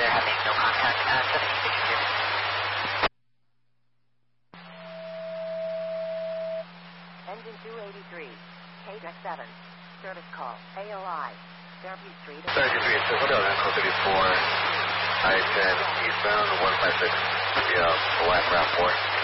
they're having no contact at 7660. Engine 283, KDEC 7, service call, AOI, Fairview Street. 33, it's Hotel Echo 34, I-10 eastbound 156, the last route 4.